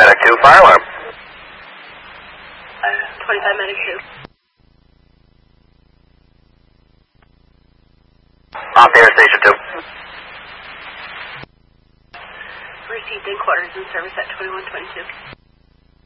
Medic 2, fire alarm. 25 Medic 2. Off the air, Station 2. Received in quarters in service at 2122.